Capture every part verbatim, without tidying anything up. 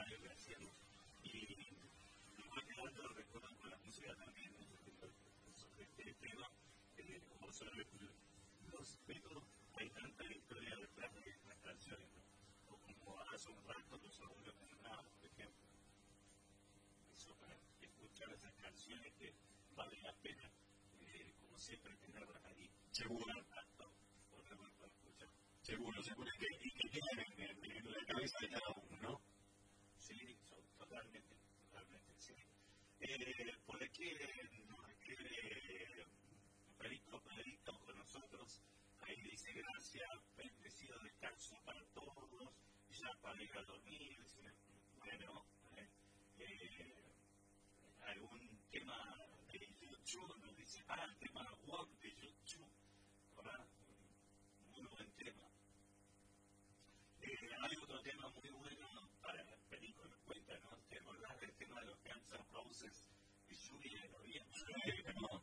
radio que hacíamos. Y me voy quedando, recuerdo con la música también, sobre este tema, eh, como sobre los métodos, hay tanta historia detrás de las canciones, ¿no? O como hace un rato los abuelos cantaban, por ejemplo, eso para escuchar esas canciones que vale la pena, eh, como siempre, tenerlas ahí. Seguro. Ponerlas para escuchar. Seguro, seguro. Y que, y que queden en, en, en la cabeza de cada uno, ¿no? Sí, so, totalmente, totalmente, sí. Eh, por aquí nos escribe Perico, Perico con nosotros. Ahí dice gracias, bendecido descanso para todos, ya para ir a dormir. Bueno, eh, eh, algún tema de YouTube, nos dice, ah, el tema Walk de YouTube, ¿verdad? Muy buen tema. Eh, hay otro tema muy bueno para el Perico, nos cuenta, ¿no? ¿Te acordás del tema de los Guns N' Roses y lluvia de noviembre? Sí, no.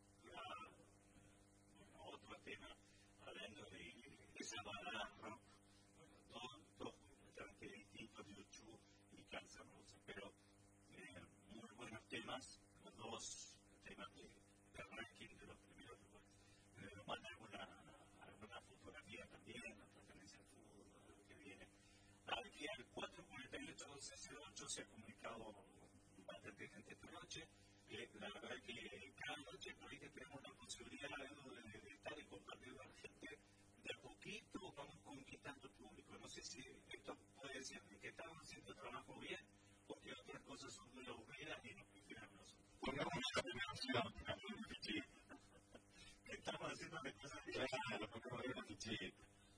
Bueno, otro tema, hablando de esa balada rock, bueno, todos, todos completamente distintos, YouTube y Guns N' Roses, pero eh, muy buenos temas, los dos temas de, de ranking de los primeros lugares. Eh, nos manda alguna, alguna fotografía también, la referencia al fútbol, lo que viene. Aquí al cuatro cuatro ocho doce cero ocho se ha comunicado bastante gente esta noche. Eh, la verdad es que cada noche por ahí que tenemos la posibilidad de, de estar y compartir con la gente, de a poquito vamos conquistando público. No sé si esto puede decir que estamos haciendo el trabajo bien o que otras cosas son muy aburridas y nos prefieren nosotros. Pongamos la primera opción, que estamos haciendo las cosas bien. Claro, pongamos la fichita.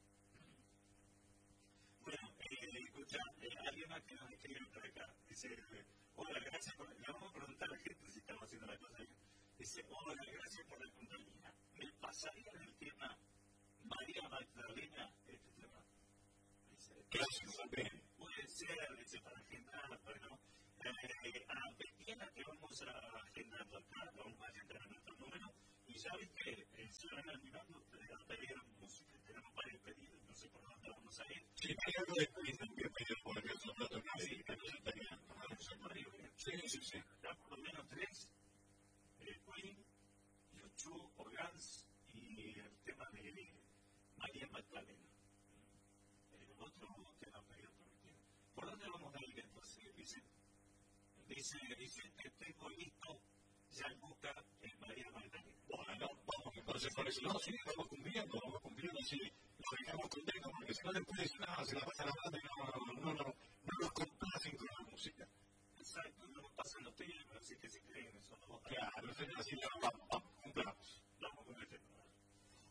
Bueno, eh, escucha, eh, alguien más que nos escribe por acá. Dice, hola, gracias por... Le vamos a preguntar a la gente si estamos haciendo la cosa bien. Dice, hola, gracias por la compañía. ¿Me pasaría el tema María Magdalena este tema? Dice, Clásico también. puede ser, dice, para agendar, bueno, eh, a Betiana que vamos a agendando acá, vamos a agendar a nuestro número, y ya ves que eh, se van animando a pedir música. Tenemos varios pedidos, no sé por dónde vamos a ir. Sí, hay algo de Queen también pedido por el otro plato que sí, que no se tenía. Sí, sí, sí. Ya por lo menos tres, eh, Queen, YouTube, Organs y el tema de María Magdalena. El otro tema pedido por aquí. ¿Por dónde vamos a ir entonces? Dice, dice, dice, te tengo listo, ya busca en María Magdalena. Bueno, vamos entonces con eso. No, sí, vamos cumpliendo, vamos cumpliendo, sí. Lo dejamos contento porque si no después nada, se la va